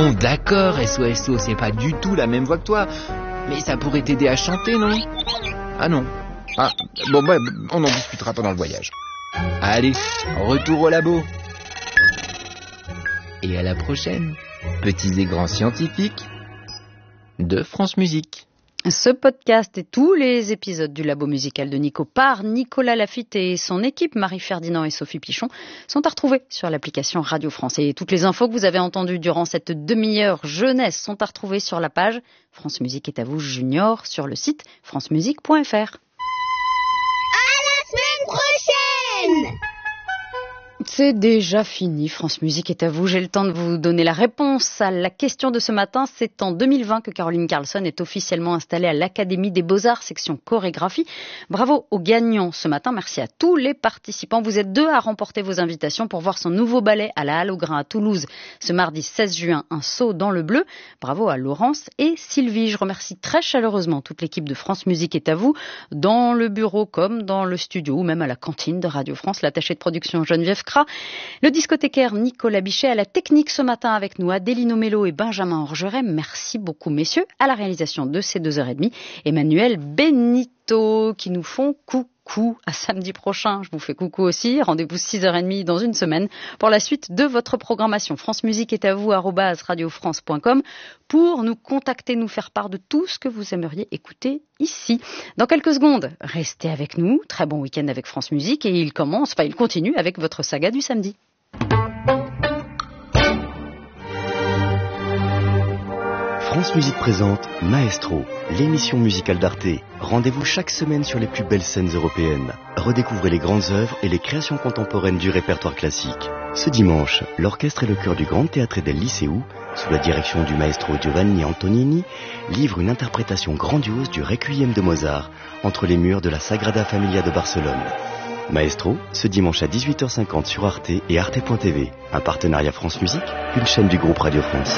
Bon, d'accord, SOSO, c'est pas du tout la même voix que toi. Mais ça pourrait t'aider à chanter, non? Ah non. Ah, bon, bah, on en discutera pendant le voyage. Allez, retour au labo. Et à la prochaine, petits et grands scientifiques de France Musique. Ce podcast et tous les épisodes du Labo musical de Nico par Nicolas Laffitte et son équipe, Marie-Ferdinand et Sophie Pichon, sont à retrouver sur l'application Radio France. Et toutes les infos que vous avez entendues durant cette demi-heure jeunesse sont à retrouver sur la page France Musique est à vous Junior sur le site francemusique.fr. À la semaine prochaine! C'est déjà fini, France Musique est à vous. J'ai le temps de vous donner la réponse à la question de ce matin. C'est en 2020 que Caroline Carlson est officiellement installée à l'Académie des Beaux-Arts, section chorégraphie. Bravo aux gagnants ce matin. Merci à tous les participants. Vous êtes 2 à remporter vos invitations pour voir son nouveau ballet à la Halle au Grain à Toulouse ce mardi 16 juin, Un saut dans le bleu. Bravo à Laurence et Sylvie. Je remercie très chaleureusement toute l'équipe de France Musique est à vous, dans le bureau comme dans le studio ou même à la cantine de Radio France. L'attaché de production Geneviève Kra, le discothécaire Nicolas Bichet, à la technique ce matin avec nous, Adéline Mello et Benjamin Orgeret. Merci beaucoup messieurs. À la réalisation de ces 2h30, Emmanuel Benito qui nous font coucou. À samedi prochain, je vous fais coucou aussi. Rendez-vous 6h30 dans une semaine pour la suite de votre programmation. France Musique est à vous, @radiofrance.com pour nous contacter, nous faire part de tout ce que vous aimeriez écouter ici. Dans quelques secondes, restez avec nous. Très bon week-end avec France Musique et il continue avec votre saga du samedi. France Musique présente Maestro, l'émission musicale d'Arte. Rendez-vous chaque semaine sur les plus belles scènes européennes. Redécouvrez les grandes œuvres et les créations contemporaines du répertoire classique. Ce dimanche, l'orchestre et le chœur du Grand Teatro del Liceu, sous la direction du maestro Giovanni Antonini, livrent une interprétation grandiose du Requiem de Mozart entre les murs de la Sagrada Familia de Barcelone. Maestro, ce dimanche à 18h50 sur Arte et Arte.tv. Un partenariat France Musique, une chaîne du groupe Radio France.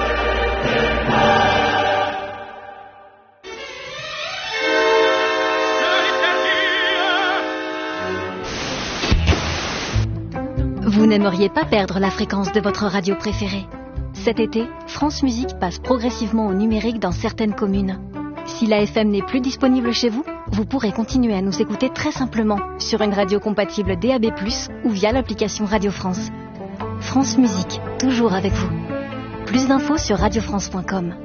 Vous n'aimeriez pas perdre la fréquence de votre radio préférée? Cet été, France Musique passe progressivement au numérique dans certaines communes. Si la FM n'est plus disponible chez vous, vous pourrez continuer à nous écouter très simplement sur une radio compatible DAB+, ou via l'application Radio France. France Musique, toujours avec vous. Plus d'infos sur radiofrance.com.